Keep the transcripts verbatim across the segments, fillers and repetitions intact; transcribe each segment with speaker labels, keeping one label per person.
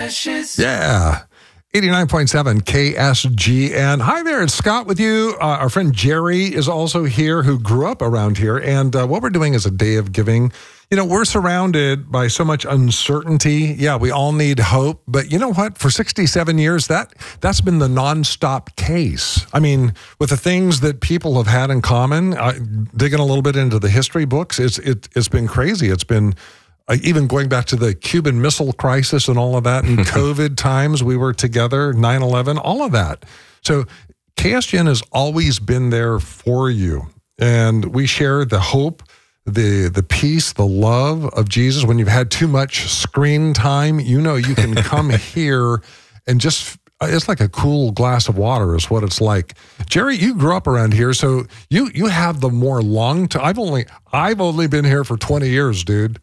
Speaker 1: Precious.
Speaker 2: Yeah. eighty-nine point seven K S G N. Hi there, it's Scott with you. Uh, our friend Jerry is also here, who grew up around here. And uh, what we're doing is a day of giving. You know, we're surrounded by so much uncertainty. Yeah, we all need hope. But you know what? For sixty-seven years, that, that's been the nonstop case. I mean, with the things that people have had in common, uh, digging a little bit into the history books, it's, it, it's been crazy. It's been... Uh, even going back to the Cuban Missile Crisis and all of that, and COVID times we were together, nine eleven, all of that. So K S G N has always been there for you. And we share the hope, the the peace, the love of Jesus. When you've had too much screen time, you know you can come here and just... It's like a cool glass of water is what it's like. Jerry, you grew up around here, so you you have the more long time. I've only I've only been here for twenty years, dude.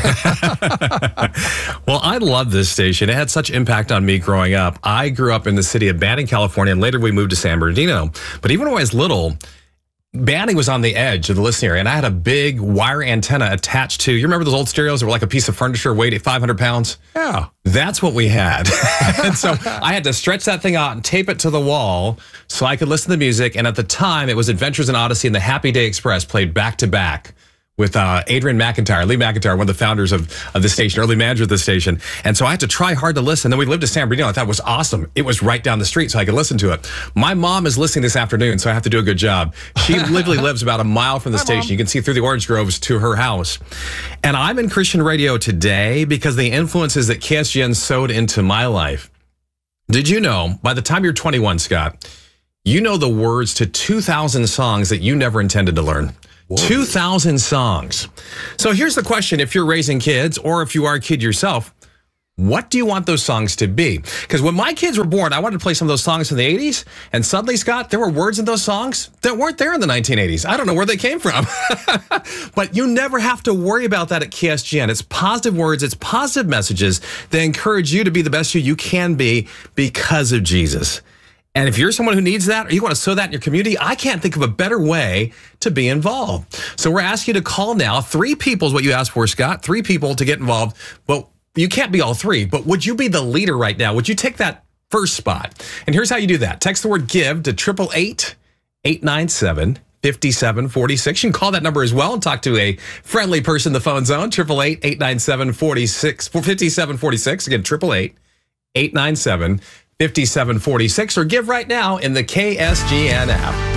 Speaker 3: Well, I love this station. It had such impact on me growing up. I grew up in the city of Banning, California, and later we moved to San Bernardino. But even when I was little, Banning was on the edge of the listening area, and I had a big wire antenna attached to, you remember those old stereos that were like a piece of furniture, weighed five hundred pounds?
Speaker 2: Yeah.
Speaker 3: That's what we had. And so I had to stretch that thing out and tape it to the wall so I could listen to the music. And at the time, it was Adventures in Odyssey and the Happy Day Express played back to back with uh, Adrian McIntyre, Lee McIntyre, one of the founders of, of the station, early manager of the station. And so I had to try hard to listen. Then we lived in San Bernardino. I thought it was awesome. It was right down the street, so I could listen to it. My mom is listening this afternoon, so I have to do a good job. She literally lives about a mile from the
Speaker 2: Hi,
Speaker 3: station.
Speaker 2: Mom.
Speaker 3: You can see through the orange groves to her house. And I'm in Christian radio today because the influences that K S G N sowed into my life. Did you know, by the time you're twenty-one, Scott, you know the words to two thousand songs that you never intended to learn? Whoa. two thousand songs. So here's the question, if you're raising kids or if you are a kid yourself, what do you want those songs to be? Because when my kids were born, I wanted to play some of those songs from the eighties, and suddenly, Scott, there were words in those songs that weren't there in the nineteen eighties. I don't know where they came from. But you never have to worry about that at K S G N. It's positive words, it's positive messages that encourage you to be the best you you can be because of Jesus. And if you're someone who needs that, or you want to sow that in your community, I can't think of a better way to be involved. So we're asking you to call now. Three people is what you asked for, Scott. Three people to get involved. Well, you can't be all three, but would you be the leader right now? Would you take that first spot? And here's how you do that. Text the word GIVE to eight eight eight, eight nine seven, five seven four six. You can call that number as well and talk to a friendly person in the phone zone. eight eight eight, eight nine seven, five seven four six. Again, eight eight eight, eight nine seven, five seven four six, or give right now in the K S G N app.